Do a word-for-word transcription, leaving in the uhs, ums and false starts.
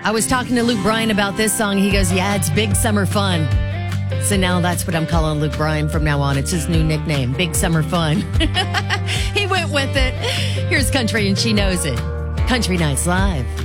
I was talking to Luke Bryan about this song. He goes, yeah, it's Big Summer Fun. So now that's what I'm calling Luke Bryan from now on. It's his new nickname, Big Summer Fun. He went with it. Here's Country and She Knows It. Country Nights Live.